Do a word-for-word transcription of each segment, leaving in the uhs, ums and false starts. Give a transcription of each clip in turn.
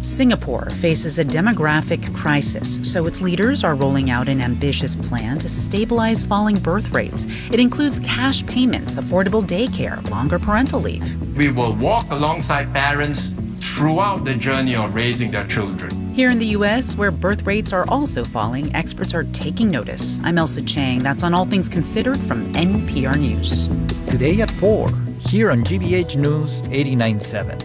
Singapore faces a demographic crisis, so its leaders are rolling out an ambitious plan to stabilize falling birth rates. It includes cash payments, affordable daycare, longer parental leave. We will walk alongside parents throughout the journey of raising their children. Here in the U S, where birth rates are also falling, experts are taking notice. I'm Elsa Chang. That's on All Things Considered from N P R News. Today at four, here on G B H News eighty-nine point seven.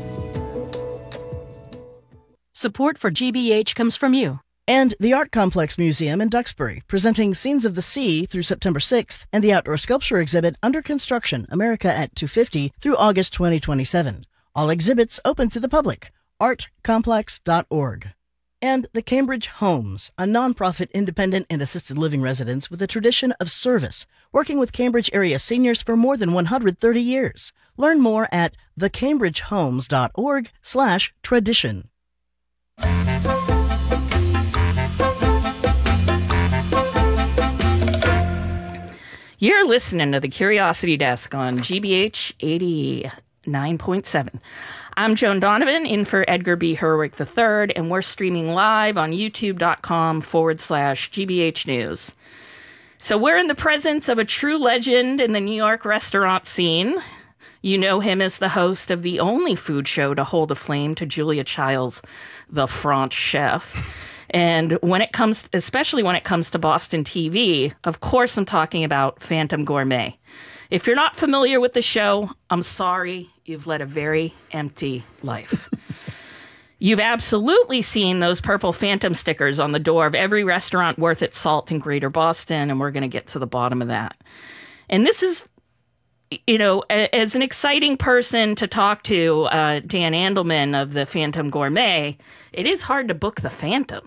Support for G B H comes from you. And the Art Complex Museum in Duxbury, presenting Scenes of the Sea through September sixth, and the Outdoor Sculpture Exhibit Under Construction, America at two fifty through August twenty twenty-seven. All exhibits open to the public. art complex dot org. And the Cambridge Homes, a nonprofit independent and assisted living residence with a tradition of service, working with Cambridge area seniors for more than one hundred thirty years. Learn more at the cambridge homes dot org slash tradition. You're listening to the Curiosity Desk on G B H eighty-nine point seven. I'm Joan Donovan, in for Edgar B. Herwick the third, and we're streaming live on youtube.com forward slash GBH News. So we're in the presence of a true legend in the New York restaurant scene. You know him as the host of the only food show to hold a flame to Julia Child's The French Chef. And when it comes, especially when it comes to Boston T V, of course I'm talking about Phantom Gourmet. If you're not familiar with the show, I'm sorry, you've led a very empty life. You've absolutely seen those purple Phantom stickers on the door of every restaurant worth its salt in Greater Boston, and we're going to get to the bottom of that. And this is, you know, as an exciting person to talk to, uh, Dan Andelman of the Phantom Gourmet, it is hard to book the Phantom.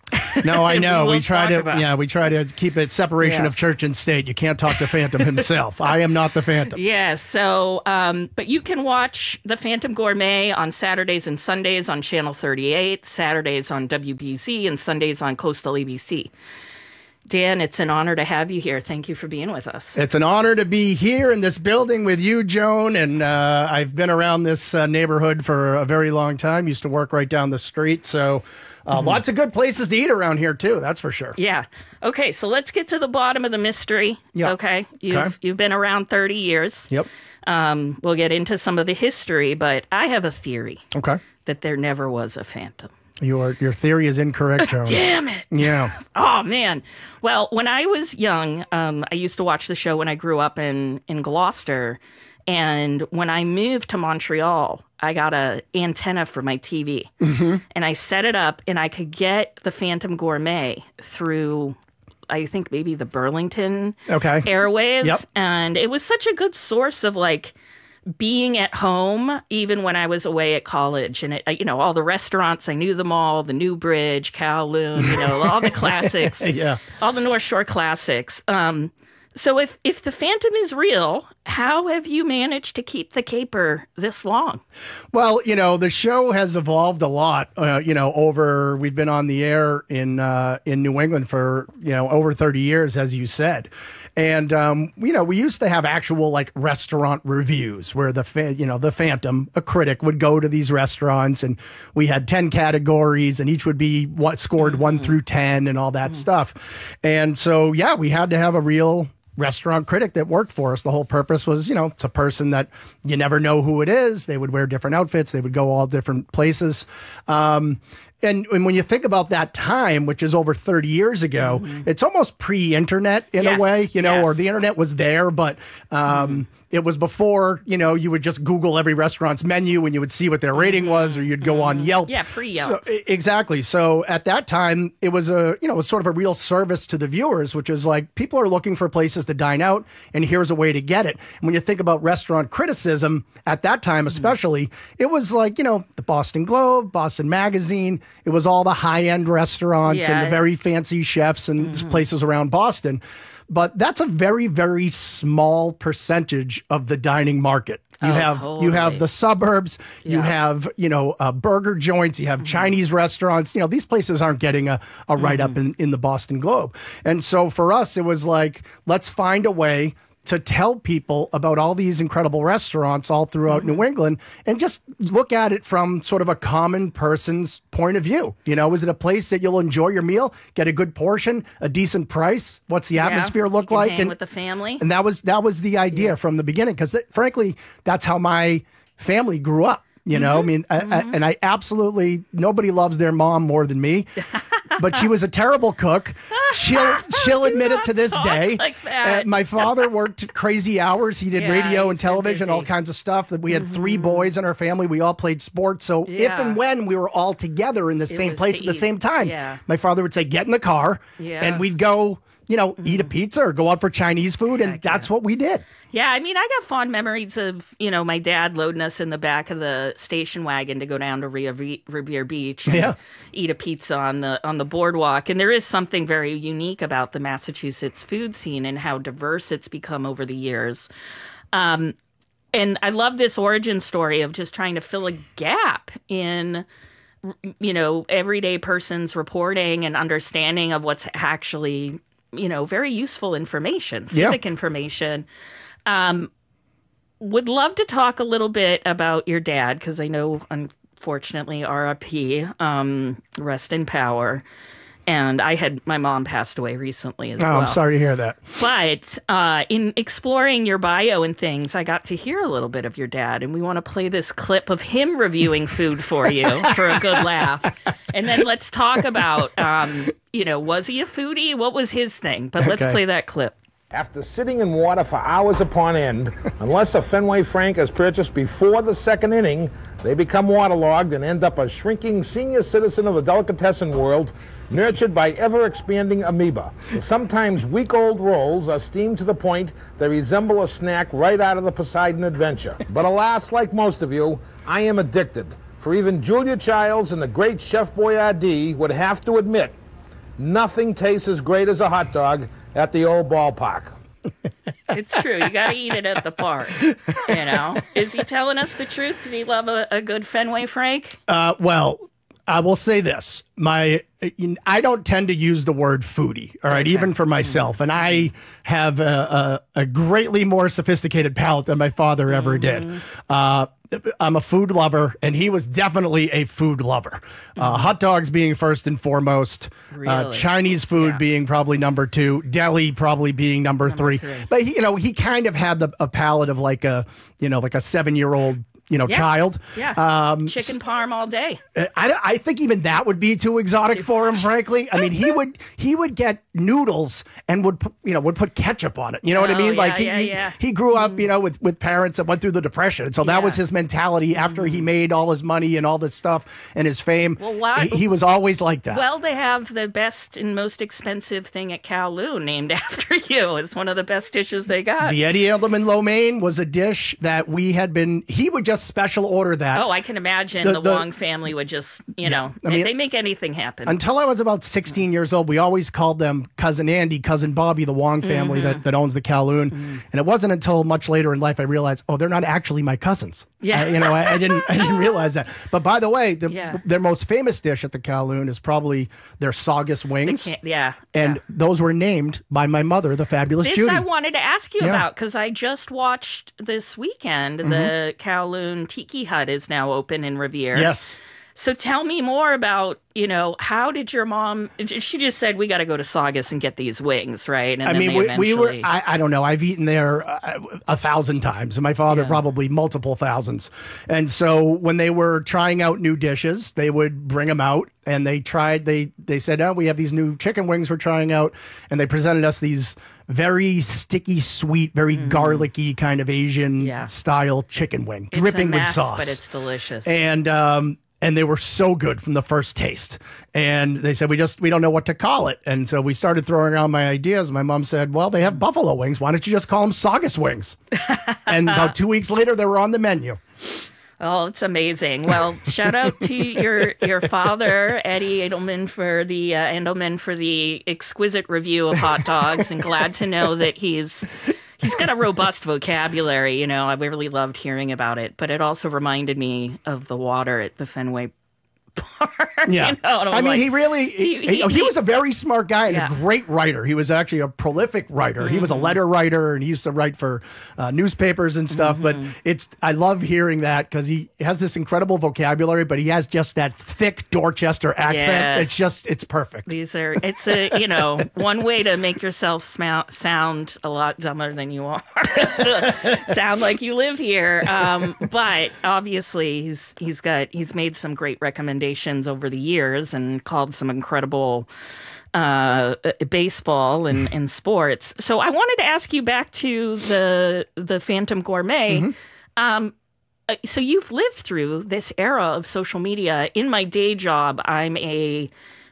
No, I know. we, we try to, about. yeah, we try to keep it separation yes. of church and state. You can't talk to Phantom himself. I am not the Phantom. Yeah. So, um, but you can watch the Phantom Gourmet on Saturdays and Sundays on Channel thirty-eight, Saturdays on W B Z, and Sundays on Coastal A B C. Dan, it's an honor to have you here. Thank you for being with us. It's an honor to be here in this building with you, Joan. And uh, I've been around this uh, neighborhood for a very long time. Used to work right down the street. So uh, mm-hmm. lots of good places to eat around here, too. That's for sure. Yeah. Okay. So let's get to the bottom of the mystery. Yep. Okay. You've, okay. You've been around thirty years. Yep. Um, we'll get into some of the history, but I have a theory. Okay. That there never was a Phantom. Your your theory is incorrect, Joan. Damn it. Yeah. Oh, man. Well, when I was young, um, I used to watch the show when I grew up in, in Gloucester. And when I moved to Montreal, I got an antenna for my T V. Mm-hmm. And I set it up, and I could get the Phantom Gourmet through, I think, maybe the Burlington okay. airwaves. Yep. And it was such a good source of, like, being at home, even when I was away at college. And, it, you know, all the restaurants, I knew them all, the New Bridge, Kowloon, you know, all the classics, yeah. all the North Shore classics. Um, so if, if the Phantom is real, how have you managed to keep the caper this long? Well, you know, the show has evolved a lot, uh, you know, over, we've been on the air in, uh, in New England for, you know, over thirty years, as you said. And, um, you know, we used to have actual like restaurant reviews where the, fa- you know, the Phantom, a critic, would go to these restaurants, and we had ten categories, and each would be what scored mm-hmm. one through ten and all that mm-hmm. stuff. And so, yeah, we had to have a real restaurant critic that worked for us. The whole purpose was, you know, it's a person that you never know who it is. They would wear different outfits. They would go all different places. Um, And, and when you think about that time, which is over thirty years ago, mm-hmm. it's almost pre-internet in yes, a way, you know, yes. or the internet was there, but um, mm-hmm. it was before, you know, you would just Google every restaurant's menu and you would see what their rating was, or you'd go on Yelp. Yeah, pre-Yelp. So, exactly. So at that time, it was a, you know, it was sort of a real service to the viewers, which is like, people are looking for places to dine out, and here's a way to get it. And when you think about restaurant criticism at that time, especially, mm-hmm. it was like, you know, the Boston Globe, Boston Magazine. It was all the high-end restaurants yeah. and the very fancy chefs and mm-hmm. places around Boston. But that's a very, very small percentage of the dining market. You oh, have totally. you have the suburbs, yeah. you have, you know, uh, burger joints, you have mm-hmm. Chinese restaurants. You know, these places aren't getting a, a write-up mm-hmm. in, in the Boston Globe. And so for us, it was like, let's find a way to tell people about all these incredible restaurants all throughout mm-hmm. New England and just look at it from sort of a common person's point of view. You know, is it a place that you'll enjoy your meal, get a good portion, a decent price? What's the atmosphere yeah, look you can like? Hang and with the family. And that was that was the idea yeah. from the beginning, because th- frankly, that's how my family grew up. You know, mm-hmm. I mean, mm-hmm. I, I, and I absolutely, nobody loves their mom more than me, but she was a terrible cook. She'll she'll admit it to this day. Like uh, my father worked crazy hours. He did yeah, radio and television, all kinds of stuff. That we had mm-hmm. three boys in our family. We all played sports. So yeah. if and when we were all together in the it same place at the same time, yeah. my father would say, get in the car yeah. and we'd go, you know, mm-hmm. eat a pizza or go out for Chinese food. And Heck that's yeah. what we did. Yeah, I mean, I got fond memories of, you know, my dad loading us in the back of the station wagon to go down to Revere Beach and yeah. eat a pizza on the on the boardwalk. And there is something very unique about the Massachusetts food scene and how diverse it's become over the years. Um, and I love this origin story of just trying to fill a gap in, you know, everyday person's reporting and understanding of what's actually, you know, very useful information, civic yeah. information. Um, would love to talk a little bit about your dad, because I know, unfortunately, R I P, um, rest in power. And I had, my mom passed away recently as oh, well. I'm sorry to hear that. But uh, in exploring your bio and things, I got to hear a little bit of your dad. And we want to play this clip of him reviewing food for you for a good laugh. And then let's talk about, um, you know, was he a foodie? What was his thing? But let's okay. play that clip. After sitting in water for hours upon end, unless a Fenway Frank is purchased before the second inning, they become waterlogged and end up a shrinking senior citizen of the delicatessen world, nurtured by ever-expanding amoeba. The sometimes week-old rolls are steamed to the point they resemble a snack right out of the Poseidon Adventure. But alas, like most of you, I am addicted. For even Julia Childs and the great Chef Boyardee would have to admit, nothing tastes as great as a hot dog at the old ballpark. It's true. You got to eat it at the park. You know, is he telling us the truth? Did he love a, a good Fenway Frank? Uh, well, I will say this. My, I don't tend to use the word foodie, all right, okay. even for myself. And I have a, a, a greatly more sophisticated palate than my father ever mm-hmm. did. Uh, I'm a food lover, and he was definitely a food lover. Uh, hot dogs being first and foremost, really? uh, Chinese food yeah. being probably number two, deli probably being number, number three. three. But he, you know, he kind of had the, a palate of like a, you know, like a seven-year-old, you know, yeah. child. Yeah. Um, Chicken parm all day. I, I think even that would be too exotic too for him, frankly. I mean, he would he would get noodles and would put, you know, would put ketchup on it. You know oh, what I mean? Yeah, like he, yeah, yeah. he he grew up, you know, with, with parents that went through the Depression. So that yeah. was his mentality after mm-hmm. he made all his money and all this stuff and his fame. Well, why, he, he was always like that. Well, they have the best and most expensive thing at Kowloon named after you. It's one of the best dishes they got. The Eddie Edelman lo mein was a dish that we had been, he would just special order that. Oh, I can imagine the, the, the Wong family would just, you yeah, know, I mean, they make anything happen. Until I was about sixteen years old, we always called them Cousin Andy, Cousin Bobby, the Wong family mm-hmm. that, that owns the Kowloon. Mm-hmm. And it wasn't until much later in life I realized, oh, they're not actually my cousins. Yeah. I, you know, I, I didn't I didn't realize that. But by the way, the, yeah. their most famous dish at the Kowloon is probably their Saugus wings. Yeah. And yeah. those were named by my mother, the fabulous this Judy. I wanted to ask you yeah. about, because I just watched this weekend, mm-hmm. the Kowloon Tiki Hut is now open in Revere. Yes. So tell me more about, you know, how did your mom, she just said, we got to go to Saugus and get these wings, right? And I then mean, they we, eventually... we were, I, I don't know, I've eaten there a, a thousand times, and my father yeah. probably multiple thousands. And so when they were trying out new dishes, they would bring them out, and they tried, they, they said, oh, we have these new chicken wings we're trying out, and they presented us these very sticky, sweet, very mm. garlicky kind of Asian yeah. style chicken wing, it's dripping a mess, with sauce. But it's delicious. And, um, And they were so good from the first taste. And they said, we just, we don't know what to call it. And so we started throwing around my ideas. My mom said, well, they have buffalo wings. Why don't you just call them Saugus wings? And about two weeks later, they were on the menu. Oh, it's amazing. Well, shout out to your your father, Eddie Edelman, for the uh, Endelman for the exquisite review of hot dogs, and glad to know that he's he's got a robust vocabulary. You know, I really loved hearing about it, but it also reminded me of the water at the Fenway bar. Yeah. You know? I mean, like, he really, he, he, he, he was a very smart guy and yeah. a great writer. He was actually a prolific writer. Mm-hmm. He was a letter writer and he used to write for uh, newspapers and stuff. Mm-hmm. But it's, I love hearing that because he has this incredible vocabulary, but he has just that thick Dorchester accent. Yes. It's just, it's perfect. These are, it's a, you know, one way to make yourself sm- sound a lot dumber than you are. to sound like you live here. Um, but obviously he's, he's got, he's made some great recommendations over the years and called some incredible uh, baseball and, and sports. So I wanted to ask you back to the the Phantom Gourmet. Mm-hmm. Um, so you've lived through this era of social media. In my day job, I'm a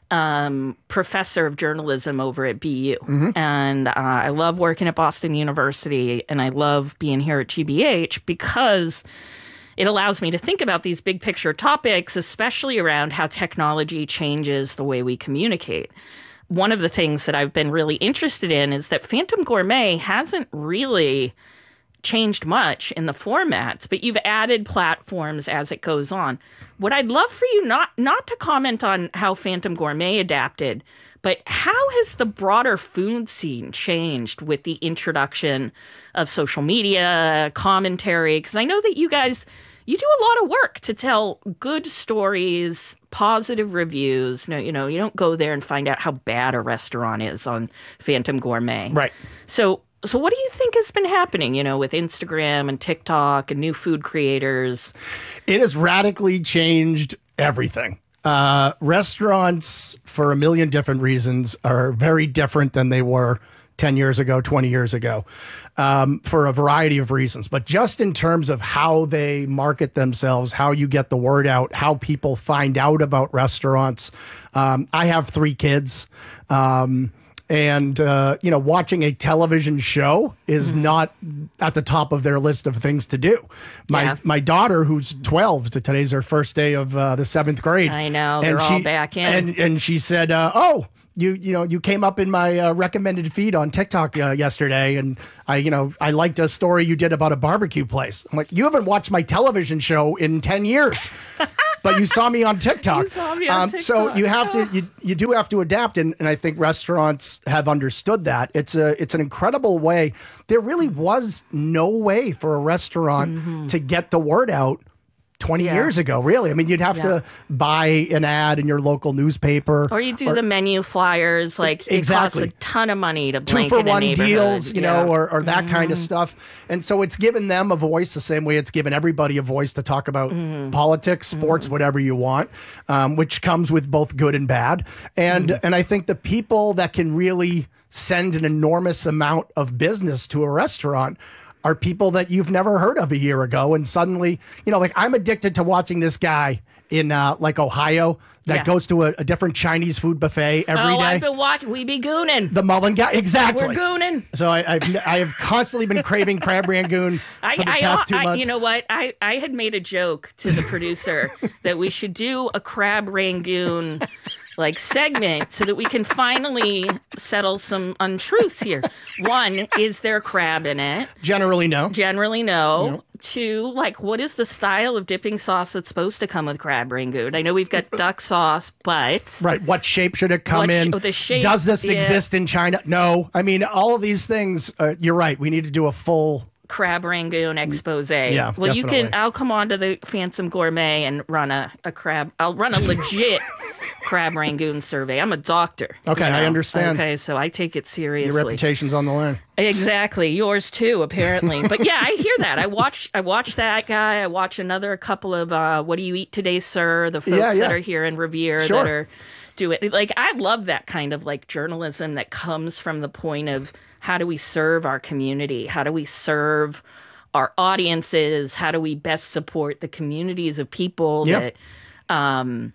um, professor of journalism over at B U. Mm-hmm. And uh, I love working at Boston University, and I love being here at G B H because it allows me to think about these big picture topics, especially around how technology changes the way we communicate. One of the things that I've been really interested in is that Phantom Gourmet hasn't really changed much in the formats, but you've added platforms as it goes on. What I'd love for you not not to comment on how Phantom Gourmet adapted, but how has the broader food scene changed with the introduction of social media, commentary? Because I know that you guys, you do a lot of work to tell good stories, positive reviews. No, you know, you don't go there and find out how bad a restaurant is on Phantom Gourmet. Right. So, so what do you think has been happening, you know, with Instagram and TikTok and new food creators? It has radically changed everything. Uh, restaurants, for a million different reasons, are very different than they were ten years ago, twenty years ago, um, for a variety of reasons. But just in terms of how they market themselves, how you get the word out, how people find out about restaurants. Um, I have three kids. Um, And, uh, you know, watching a television show is mm. not at the top of their list of things to do. My yeah. my daughter, who's twelve, today's her first day of uh, the seventh grade. I know, they're and all she, back in. And, and she said, uh, oh, you you know, you came up in my uh, recommended feed on TikTok uh, yesterday. And I, you know, I liked a story you did about a barbecue place. I'm like, you haven't watched my television show in ten years. But you saw me on TikTok. You saw me on um, TikTok. So you have to, you, you do have to adapt, and, and I think restaurants have understood that. It's a, it's an incredible way. There really was no way for a restaurant mm-hmm. to get the word out twenty yeah. years ago, really. I mean, you'd have yeah. to buy an ad in your local newspaper. Or you do or, the menu flyers, like exactly. it costs a ton of money to Two blanket for one a deals, you yeah. know, or, or that mm-hmm. kind of stuff. And so it's given them a voice the same way it's given everybody a voice to talk about mm-hmm. politics, sports, mm-hmm. whatever you want, um, which comes with both good and bad. And, mm-hmm. and I think the people that can really send an enormous amount of business to a restaurant are people that you've never heard of a year ago. And suddenly, you know, like I'm addicted to watching this guy in uh, like Ohio that yeah. goes to a, a different Chinese food buffet every oh, day. I've been watching. We be gooning. The Mullen guy. Exactly. We're gooning. So I, I've, I have constantly been craving crab rangoon for I, the I, past two I, months. You know what? I, I had made a joke to the producer that we should do a crab rangoon like segment so that we can finally settle some untruths here. One, is there crab in it? Generally, no. Generally, no. no. Two, like, what is the style of dipping sauce that's supposed to come with crab rangoon? I know we've got duck sauce, but... Right. What shape should it come sh- in? Oh, the shape, Does this yeah. exist in China? No. I mean, all of these things, uh, you're right. We need to do a full... crab rangoon expose. Yeah, well, definitely. you can. I'll come on to the Phantom Gourmet and run a, a crab. I'll run a legit crab rangoon survey. I'm a doctor. Okay, you know? I understand. Okay, so I take it seriously. Your reputation's on the line. Exactly, yours too, apparently. But yeah, I hear that. I watch. I watch that guy. I watch another couple of uh, "What Do You Eat Today, Sir?" The folks yeah, yeah. that are here in Revere sure. that are do it. Like I love that kind of like journalism that comes from the point of how do we serve our community? How do we serve our audiences? How do we best support the communities of people yep. that, um,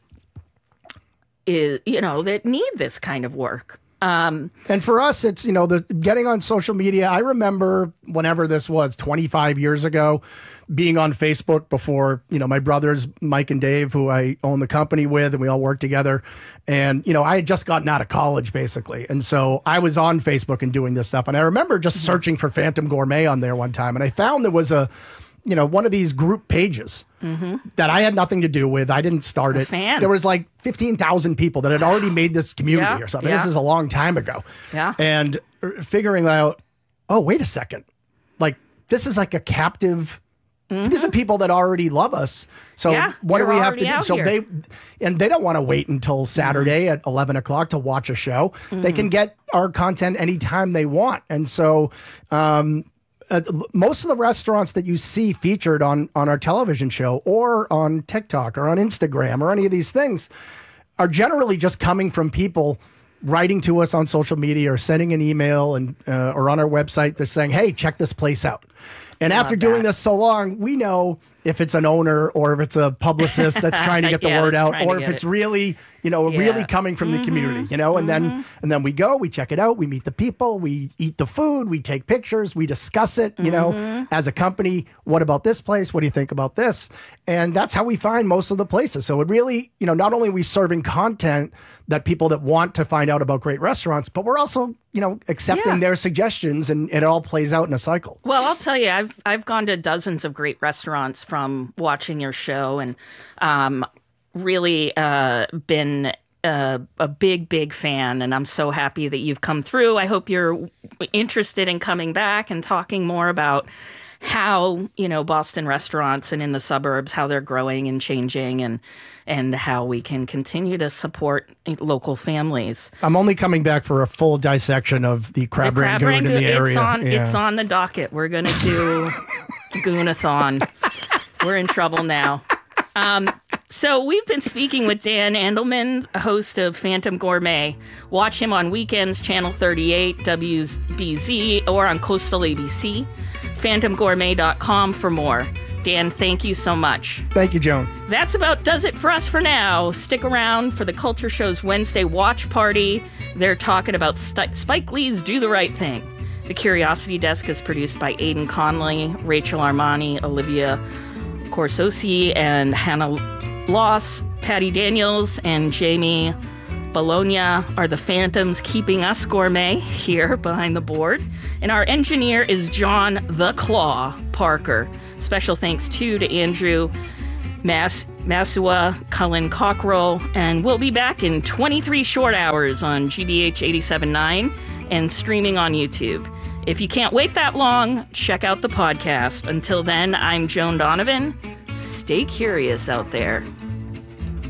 is, you know, that need this kind of work? Um, and for us, it's, you know, the getting on social media. I remember whenever this was twenty-five years ago, being on Facebook before, you know, my brothers, Mike and Dave, who I own the company with, and we all work together. And, you know, I had just gotten out of college, basically. And so I was on Facebook and doing this stuff. And I remember just searching for Phantom Gourmet on there one time. And I found there was a, you know, one of these group pages mm-hmm. that I had nothing to do with. I didn't start a it. Fan. There was like fifteen thousand people that had already made this community yeah, or something. yeah. This is a long time ago. Yeah. And figuring out, oh, wait a second. Like, this is like a captive. Mm-hmm. These are people that already love us. So yeah, what do we have to do? So here. they, and they don't want to wait until Saturday mm-hmm. at eleven o'clock to watch a show. Mm-hmm. They can get our content anytime they want. And so, um, Uh, most of the restaurants that you see featured on, on our television show or on TikTok or on Instagram or any of these things are generally just coming from people writing to us on social media or sending an email and uh, or on our website. They're saying, hey, check this place out. And I after doing that. this so long, we know if it's an owner or if it's a publicist that's trying to get the yeah, word out, or if it. it's really, you know, yeah. really coming from mm-hmm. the community, you know, and mm-hmm. then and then we go, we check it out, we meet the people, we eat the food, we take pictures, we discuss it, you mm-hmm. know, as a company. What about this place? What do you think about this? And that's how we find most of the places. So it really, you know, not only are we serving content that people that want to find out about great restaurants, but we're also, you know, accepting yeah. their suggestions, and, and it all plays out in a cycle. Well, I'll tell you, I've I've gone to dozens of great restaurants from watching your show, and um, really uh, been uh, a big, big fan. And I'm so happy that you've come through. I hope you're interested in coming back and talking more about how, you know, Boston restaurants and in the suburbs, how they're growing and changing, and and how we can continue to support local families. I'm only coming back for a full dissection of the crab, the crab rangoon, rangoon in the area. It's on, yeah. it's on the docket. We're going to do Goonathon. We're in trouble now. Um, so we've been speaking with Dan Andelman, host of Phantom Gourmet. Watch him on weekends, Channel thirty-eight, W B Z, or on Coastal A B C. phantom gourmet dot com for more. Dan, thank you so much. Thank you, Joan. That's about does it for us for now. Stick around for the Culture Show's Wednesday watch party. They're talking about St- Spike Lee's Do the Right Thing. The Curiosity Desk is produced by Aidan Conley, Rachel Armani, Olivia Corsosi, and Hannah Loss. Patty Daniels and Jamie Bologna are the phantoms keeping us gourmet here behind the board. And our engineer is John the Claw Parker. Special thanks too to Andrew Mas- Masua, Cullen Cockrell, and we'll be back in twenty-three short hours on G B H eighty-seven point nine and streaming on YouTube. If you can't wait that long, check out the podcast. Until then, I'm Joan Donovan. Stay curious out there.